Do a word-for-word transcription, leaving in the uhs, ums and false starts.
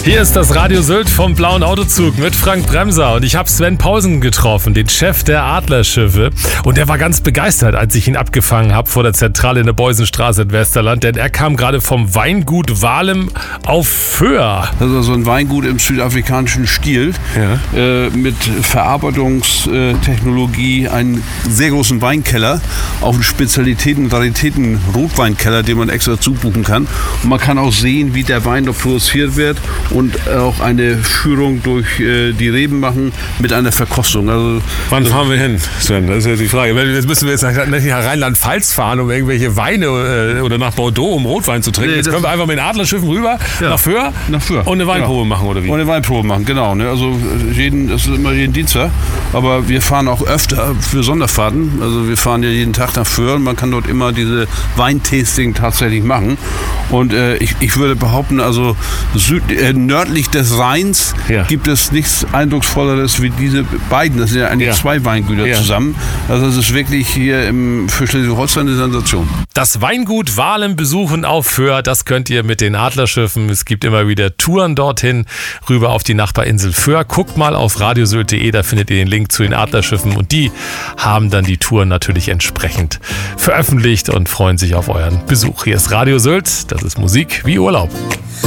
Hier ist das Radio Sylt vom Blauen Autozug mit Frank Bremser und ich habe Sven Pausen getroffen, den Chef der Adlerschiffe, und der war ganz begeistert, als ich ihn abgefangen habe vor der Zentrale in der Beusenstraße in Westerland, denn er kam gerade vom Weingut Walem auf Föhr. Also so ein Weingut im südafrikanischen Stil, ja. äh, mit Verarbeitungstechnologie, einen sehr großen Weinkeller, auch einen Spezialitäten, Raritäten Rotweinkeller, den man extra zubuchen kann. Und man kann auch sehen, wie der Wein dort produziert wird und auch eine Führung durch äh, die Reben machen mit einer Verkostung. Also, wann fahren wir hin, Sven? Das ist ja die Frage. Jetzt müssen wir jetzt nach, nach Rheinland-Pfalz fahren, um irgendwelche Weine äh, oder nach Bordeaux, um Rotwein zu trinken. Nee, jetzt können wir einfach mit den Adlerschiffen rüber, ja. nach Föhr, nach Föhr und eine Weinprobe ja. machen, oder wie? Und eine Weinprobe machen, genau. Ne? Also jeden, das ist immer jeden Dienstag. Aber wir fahren auch öfter für Sonderfahrten. Also wir fahren ja jeden Tag nach Föhr und man kann dort immer diese Weintasting tatsächlich machen. Und äh, ich, ich würde behaupten, also süd, äh, nördlich des Rheins ja. gibt es nichts Eindrucksvolleres wie diese beiden. Das sind ja eigentlich ja. zwei Weingüter ja. zusammen. Also das ist wirklich hier im, für Schleswig-Holstein eine Sensation. Das Weingut Walem besuchen auf Föhr, das könnt ihr mit den Adlerschiffen. Es gibt immer wieder Touren dorthin, rüber auf die Nachbarinsel Föhr. Guckt mal auf radiosylt punkt de, da findet ihr den Link zu den Adlerschiffen und die haben dann die Touren natürlich entsprechend veröffentlicht und freuen sich auf euren Besuch. Hier ist Radio Sylt, das ist Musik wie Urlaub.